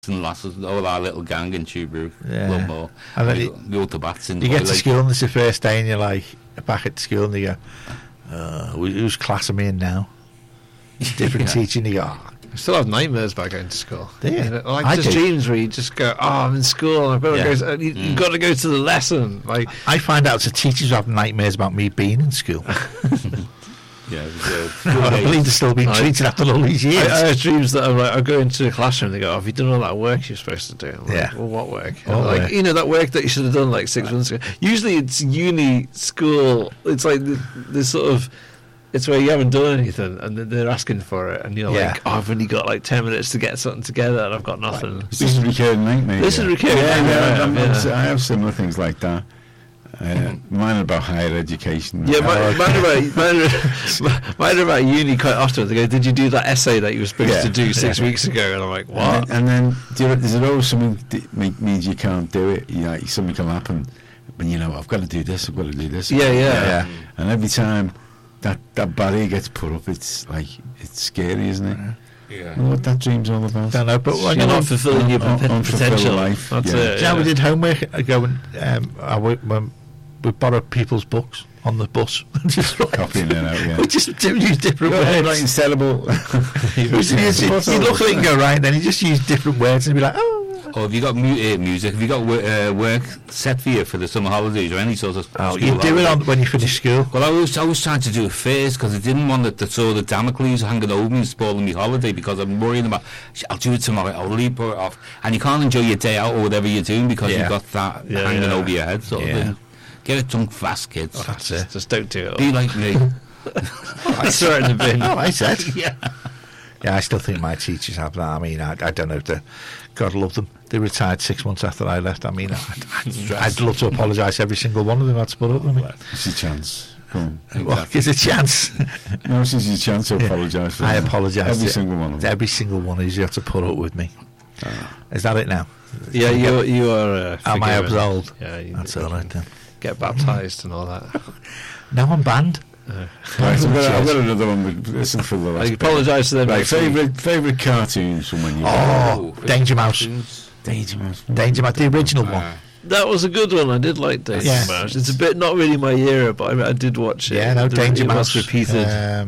and lasses, all our little gang in Tuebrook, a lot more. And then the old bats in you get to school and it's the first day and you're like, back at school and you go, whose class am I in now? Different teaching, you go, I still have nightmares about going to school. Do you? Like I just do. dreams where you just go, I'm in school and I've got to go. You've got to go to the lesson. Like I find out the teachers have nightmares about me being in school. Yeah, I believe they're still being treated after all these years. I have dreams that I'm like, I go into the classroom and they go, have you done all that work you're supposed to do? I'm like, Yeah. well, what work? What Like, work? that work that you should have done like 6 months ago. Usually it's uni, school, it's like the sort of, it's where you haven't done anything and they're asking for it and you're like, I've only got like 10 minutes to get something together and I've got nothing. This is recurring nightmare. This is recurring nightmare, yeah. I have similar things like that. Mine are about higher education. Yeah, mine are about uni quite often. They go, did you do that essay that you were supposed to do 6 weeks ago? And I'm like, what? And then there's always something that means you can't do it. You know, something can happen, but I've got to do this. I've got to do this. Yeah. And every time that barrier gets put up, it's like it's scary, isn't it? Yeah. You know what that dream's all about? Don't know, but when You're not fulfilling your Unfulfilled potential. life. That's Yeah. it. we did homework. I go and we borrowed people's books on the bus. Just Copying it out, yeah. we just use different You're words. writing sellable. You look at it and go, right, then you just use different words and be like, oh. Or have you got music? Have you got work set for you for the summer holidays or any sort of school You do it holiday? when you finish school. Well, I was trying to do it first because I didn't want the sort of Damocles hanging over me and spoiling my holiday because I'm worrying about, I'll do it tomorrow, I'll leave it off. And you can't enjoy your day out or whatever you're doing because you've got that hanging over your head sort of thing. Get it done fast, kids. That's it. Just don't do it. Be like me. I throw it in the bin. Oh, I said. Yeah. Yeah, I still think my teachers have that. I mean, I don't know if they, God love them. They retired 6 months after I left. I mean, I'd love to apologise to every single one of them. I'd put up with me. It's a chance. Come on. Well, it's a chance. No, this is your chance to apologise for I them. apologise. Every to single one of them. Every single one of you have to put up with me. Is that it now? Yeah, you are. Am I forgiven. absolved? Yeah, That's all right then. Get baptised and all that. Now I'm banned. Right, I've got another one. Listen for the I last bit. apologise to them. Right, next week. favourite cartoons from when you Oh, Danger Mouse. Danger Mouse. Danger Mouse, the original one. That was a good one. I did like Danger Yeah. Mouse. It's a bit not really my era, but I did watch it. Yeah, no, Danger It was Mouse. repeated.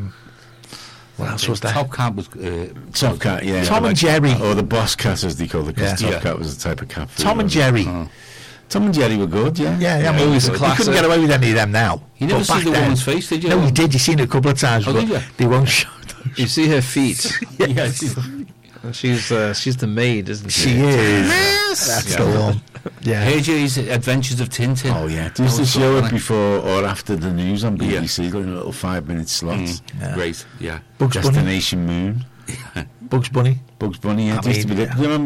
What else was there? Top Cat was... Top Cat, yeah. Tom and Jerry. Or the Boss Cat, as they call it, because Yeah. Top Cat was the type of cat. food, Tom and wasn't it? Jerry. Tom and Jerry were good, yeah. Yeah, I mean, always a you classic. couldn't get away with any of them now. You never But see back the then- woman's face, did you? No, you did. You've seen it a couple of times, Oh, but did you? they won't show those. You see her feet. Yeah, She's the maid, isn't she? She is. That's the one. Yeah. AJ's Adventures of Tintin. Oh, yeah. They used to was show funny. it before or after the news on BBC, in little 5-minute slots. Yeah. Great, yeah. Bugs Bunny. Destination Moon. Bugs Bunny. Bugs Bunny, yeah. I It used to be mean, do you remember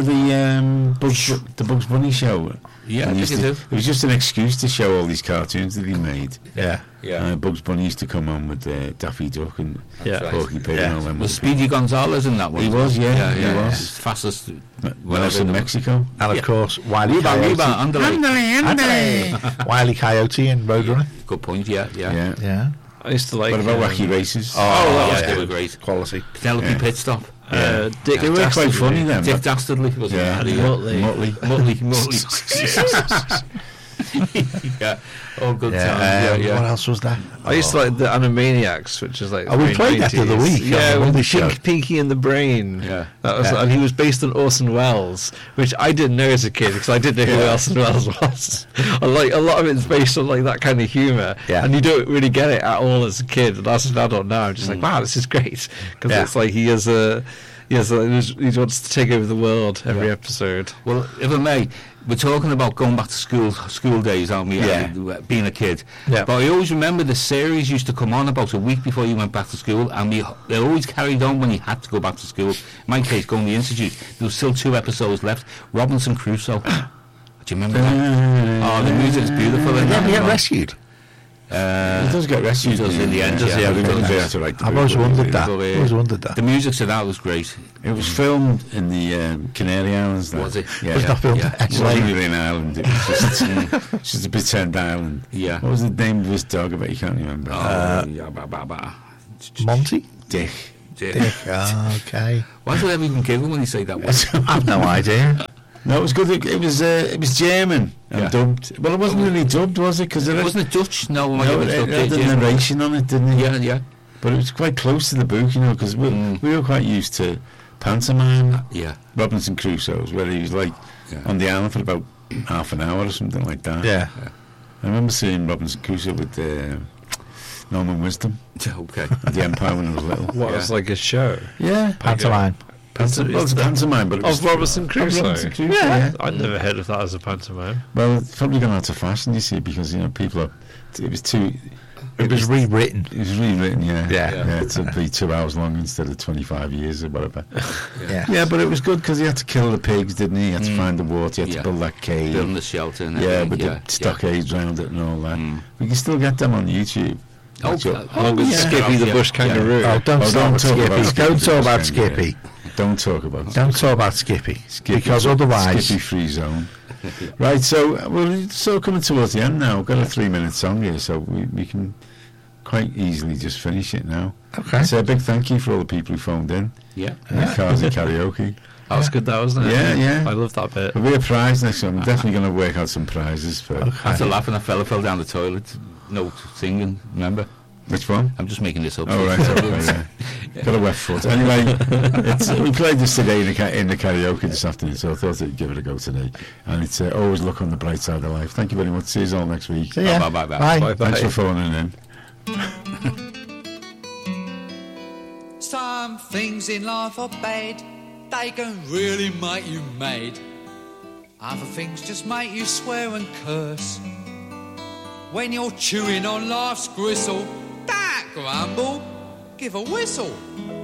the Bugs Bunny show? Yeah, I And think used I to- do. It was just an excuse to show all these cartoons that he made. Yeah. Yeah. Bugs Bunny used to come on with Daffy Duck and Yeah. right. Porky Pig Yeah. and all them. Was Speedy Gonzales in that one? He was, yeah, Yeah, he yeah. was. His fastest... When I was in Mexico. And of Yeah. course, Wile E. Reba, Coyote. Reba, Andale. Wile E. Coyote and Roadrunner. Good point, yeah. Yeah. Yeah. I used to like. What about Wacky Races? They were great. Quality. Penelope Yeah. Pitstop. Dick. They were quite Dastardly. funny then. Dick Dastardly. Was Yeah. Muttley. Muttley. Yeah. All good Yeah. times. Yeah, What yeah. else was there? I used to like the Animaniacs, which is like. Oh, we very played that the other 90s. week on Yeah, the with Monday show. Pinky and the Brain. Yeah. That was, Yeah. and he was based on Orson Welles, which I didn't know as a kid because I didn't know who Orson Welles was. And like a lot of it's based on like that kind of humour, Yeah. and you don't really get it at all as a kid. And as an adult now, I'm just like, wow, this is great because Yeah. it's like he wants to take over the world every episode. Well, if I may, we're talking about going back to school days, aren't we? Yeah. Being a kid. Yeah. But I always remember the series used to come on about a week before you went back to school, and they always carried on when you had to go back to school. In my case, going to the institute, there was still 2 episodes left. Robinson Crusoe. Do you remember that? Oh, the music is beautiful. Did in he that ever get as well. rescued? He does get rescued. He does in the end, Does he? yeah. I think He does. they have to write the I've book, always don't wondered they? that. So, I've always wondered that. The music to that was great. It was filmed in the Canary Islands. That. Was it? Yeah. Was not filmed Yeah. It actually. wasn't really an island. It was just a pretend island. Yeah. What was the name of his dog? I bet you can't remember. Yeah, bah, bah, bah. Monty? Dick. Dick. Oh, okay. Why do they even giggle when you say that word? I've no idea. No, it was good. It was German and dubbed. Well, it wasn't really dubbed, was it? Because Wasn't it Dutch? No, it had the narration on it, didn't it? Yeah, yeah. But it was quite close to the book, you know, because we were quite used to pantomime. Yeah. Robinson Crusoe's, where he was like on the island for about half an hour or something like that. Yeah. I remember seeing Robinson Crusoe with Norman Wisdom. Okay. At the Empire when I was little. What, it's like a show? Yeah. Pantomime. Well, it's a pantomime, but it was Of Robinson Crusoe? Robinson Crusoe, Yeah. I'd never heard of that as a pantomime. Well, it's probably gone out of fashion, you see, because, you know, people are... It was too... It was rewritten. It was rewritten, yeah. Yeah. To be 2 hours long instead of 25 years or whatever. Yeah. Yeah, but it was good because he had to kill the pigs, didn't he? He had to find the water, he had to build that cave. Building the shelter and Yeah, everything. with the stockades around it and all that. We can still get them on YouTube. Along with Skippy the Bush Kangaroo. Oh, don't talk about Skippy. Don't talk about Skippy. Don't talk about Don't talk about Skippy. Because otherwise... Skippy free zone. Right, so we're so coming towards the end now. We've got a 3-minute song here, so we can quite easily just finish it now. Okay. So a big thank you for all the people who phoned in. Yeah. And the cars and karaoke. That was good, that wasn't it? Yeah. I love that bit. There'll be a prize next time. I'm definitely going to work out some prizes for... After laughing, a fella fell down the toilet. No singing, remember? Which one? I'm just making this up. Oh, right. Okay, yeah. Got a wet foot. Anyway, we played this today in the karaoke this afternoon, so I thought I'd give it a go today. And it's always look on the bright side of life. Thank you very much. See you all next week. See ya. Bye. Bye. Thanks for phoning in. Some things in life are bad, they can really make you mad. Other things just make you swear and curse. When you're chewing on life's gristle, don't grumble, give a whistle.